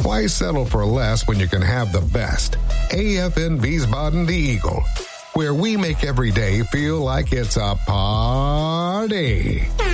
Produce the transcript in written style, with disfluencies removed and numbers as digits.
Why settle for less when you can have the best? AFN Wiesbaden the Eagle, where we make every day feel like it's a party.